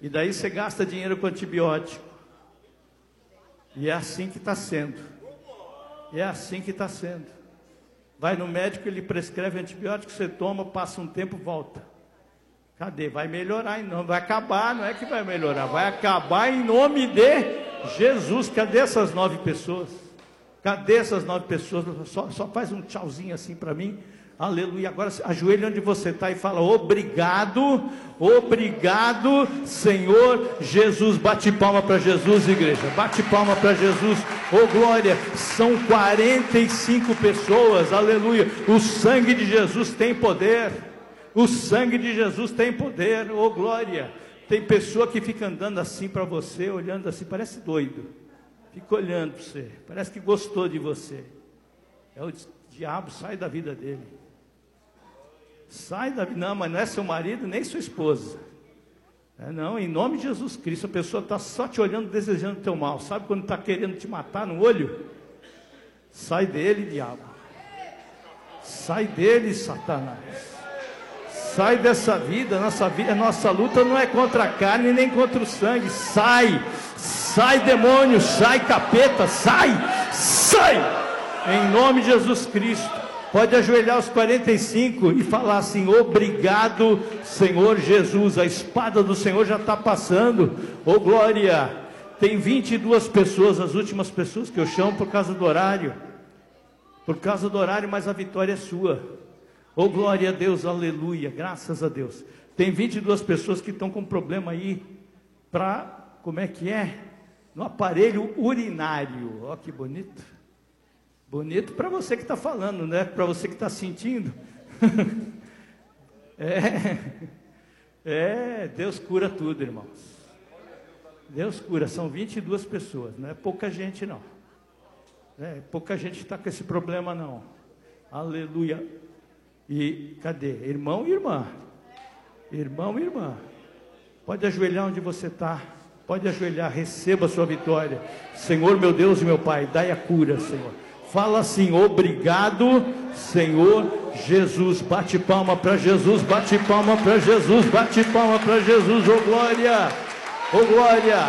E daí você gasta dinheiro com antibiótico. E é assim que está sendo. É assim que está sendo. Vai no médico, ele prescreve antibiótico, você toma, passa um tempo, volta. Cadê? Vai melhorar, não vai acabar, não é que vai melhorar, vai acabar em nome de Jesus. Cadê essas 9 pessoas? Cadê essas 9 pessoas? Só faz um tchauzinho assim para mim. Aleluia. Agora ajoelha onde você está e fala: obrigado, obrigado, Senhor Jesus. Bate palma para Jesus, igreja. Bate palma para Jesus. Oh glória. São 45 pessoas. Aleluia. O sangue de Jesus tem poder. O sangue de Jesus tem poder. Oh glória. Tem pessoa que fica andando assim para você, olhando assim, parece doido. Fica olhando para você. Parece que gostou de você. É o diabo, sai da vida dele. Sai da vida. Não, mas não é seu marido nem sua esposa. Não, em nome de Jesus Cristo. A pessoa está só te olhando, desejando o teu mal. Sabe quando está querendo te matar no olho? Sai dele, diabo. Sai dele, Satanás. Sai dessa vida. Nossa luta não é contra a carne nem contra o sangue. Sai demônio, sai capeta, sai. Em nome de Jesus Cristo. Pode ajoelhar os 45 e falar assim: obrigado, Senhor Jesus. A espada do Senhor já está passando. Oh glória. Tem 22 pessoas, as últimas pessoas que eu chamo por causa do horário. Por causa do horário, mas a vitória é sua. Oh glória a Deus, aleluia, graças a Deus. Tem 22 pessoas que estão com problema aí como é que é? No aparelho urinário. Ó que bonito. Bonito para você que está falando, né? Para você que está sentindo. Deus cura tudo, irmãos. Deus cura, são 22 pessoas, não é pouca gente não. Pouca gente está com esse problema não. Aleluia. E cadê? Irmão e irmã. Irmão e irmã. Pode ajoelhar onde você está. Pode ajoelhar, receba a sua vitória. Senhor, meu Deus e meu Pai, dai a cura, Senhor. Fala assim: obrigado, Senhor Jesus. Bate palma para Jesus, bate palma para Jesus, bate palma para Jesus. Oh glória, oh glória.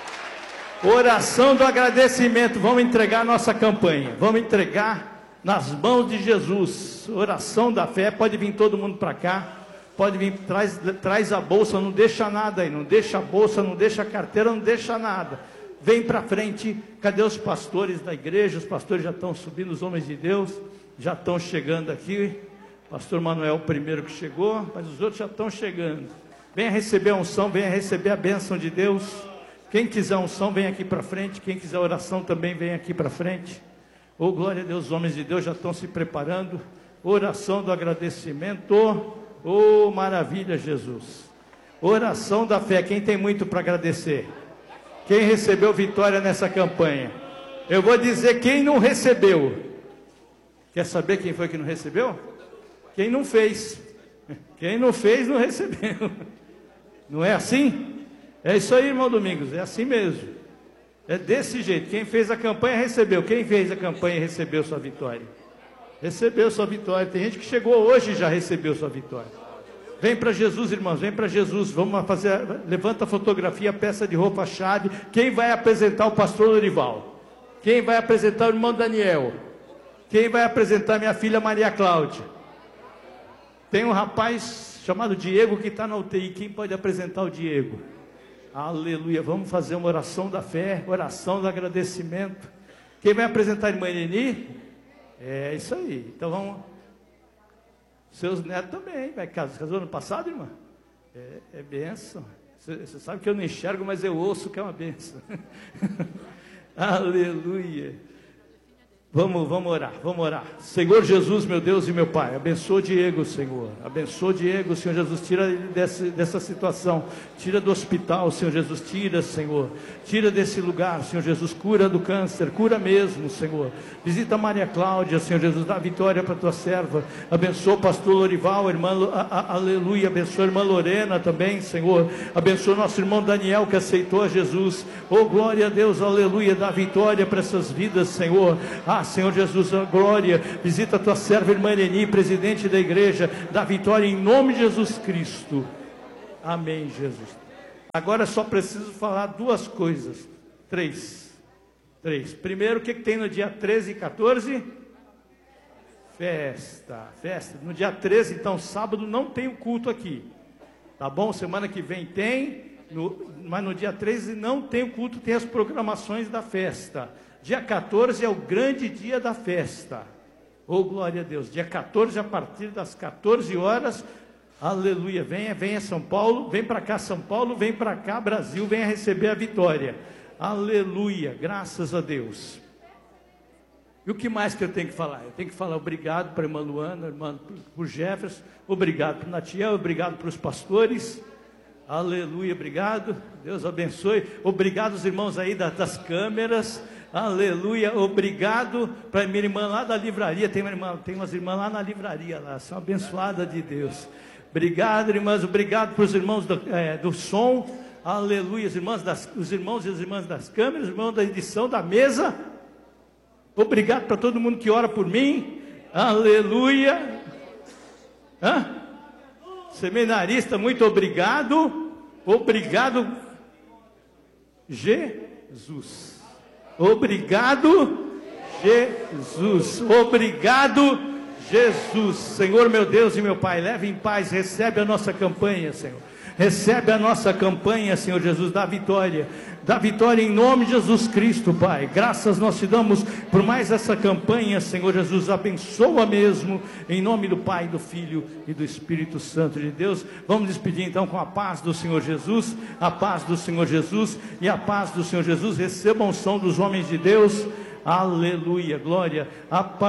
Oração do agradecimento. Vamos entregar nossa campanha. Vamos entregar nas mãos de Jesus. Oração da fé. Pode vir todo mundo para cá. Pode vir, traz a bolsa, não deixa nada aí. Não deixa a bolsa, não deixa a carteira, não deixa nada. Vem para frente. Cadê os pastores da igreja? Os pastores já estão subindo, os homens de Deus já estão chegando aqui. Pastor Manuel, o primeiro que chegou, mas os outros já estão chegando. Venha receber a unção, venha receber a bênção de Deus. Quem quiser unção, vem aqui para frente. Quem quiser oração também, vem aqui para frente. Oh glória a Deus, os homens de Deus já estão se preparando. Oração do agradecimento. Oh maravilha, Jesus. Oração da fé. Quem tem muito para agradecer? Quem recebeu vitória nessa campanha? Eu vou dizer quem não recebeu. Quer saber quem foi que não recebeu? Quem não fez. Quem não fez não recebeu. Não é assim? É isso aí, irmão Domingos, é assim mesmo. É desse jeito. Quem fez a campanha recebeu. Quem fez a campanha recebeu sua vitória. Recebeu sua vitória. Tem gente que chegou hoje e já recebeu sua vitória. Vem para Jesus, irmãos, vem para Jesus. Vamos fazer, levanta a fotografia, peça de roupa, chave. Quem vai apresentar o pastor Lorival? Quem vai apresentar o irmão Daniel? Quem vai apresentar minha filha Maria Cláudia? Tem um rapaz chamado Diego que está na UTI. Quem pode apresentar o Diego? Aleluia. Vamos fazer uma oração da fé, oração do agradecimento. Quem vai apresentar a irmã Eleni? É isso aí. Então vamos. Seus netos também. Casou ano passado, irmã? É bênção. Você sabe que eu não enxergo, mas eu ouço que é uma bênção. Aleluia. Vamos orar. Senhor Jesus, meu Deus e meu Pai, abençoa o Diego, Senhor. Abençoa o Diego, Senhor Jesus. Tira ele dessa situação. Tira do hospital, Senhor Jesus. Tira, Senhor. Tira desse lugar, Senhor Jesus. Cura do câncer. Cura mesmo, Senhor. Visita a Maria Cláudia, Senhor Jesus. Dá vitória para a tua serva. Abençoa o pastor Lorival, irmã. Aleluia. Abençoa a irmã Lorena também, Senhor. Abençoa o nosso irmão Daniel que aceitou a Jesus. Oh, glória a Deus. Aleluia. Dá vitória para essas vidas, Senhor. Senhor Jesus, a glória, visita a tua serva irmã Eleni, presidente da igreja, dá vitória em nome de Jesus Cristo, amém, Jesus. Agora só preciso falar duas coisas. Três. Primeiro, o que tem no dia 13 e 14? Festa. No dia 13, então, sábado, não tem o culto aqui. Tá bom? Semana que vem tem, mas no dia 13 não tem o culto, tem as programações da festa. Dia 14 é o grande dia da festa. Oh, glória a Deus. Dia 14, a partir das 14 horas, aleluia. Venha São Paulo, vem para cá São Paulo, vem para cá Brasil, venha receber a vitória. Aleluia, graças a Deus. E o que mais que eu tenho que falar? Eu tenho que falar obrigado para a irmã Luana, irmã por Jefferson, obrigado para o Natiel, obrigado para os pastores. Aleluia, obrigado. Deus abençoe. Obrigado aos irmãos aí das câmeras. Aleluia, obrigado para a minha irmã lá da livraria. Tem umas irmãs lá na livraria, lá, são abençoadas de Deus. Obrigado, irmãs, obrigado para os irmãos do som. Aleluia, os irmãos e as irmãs das câmeras, os irmãos da edição da mesa. Obrigado para todo mundo que ora por mim. Aleluia. Seminarista, muito obrigado. Obrigado, Jesus. Obrigado, Jesus. Obrigado, Jesus. Senhor, meu Deus e meu Pai, leve em paz, recebe a nossa campanha, Senhor. Recebe a nossa campanha, Senhor Jesus, da vitória em nome de Jesus Cristo, Pai. Graças nós te damos por mais essa campanha, Senhor Jesus. Abençoa mesmo, em nome do Pai, do Filho e do Espírito Santo de Deus. Vamos despedir então com a paz do Senhor Jesus, a paz do Senhor Jesus e a paz do Senhor Jesus. Recebam o som dos homens de Deus. Aleluia, glória, a paz.